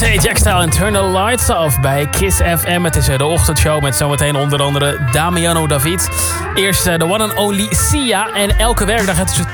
Jack Style en Turn the Lights Off bij Kiss FM. Het is de ochtendshow met zometeen onder andere Damiano David. Eerst de one and only Sia. En elke werkdag tussen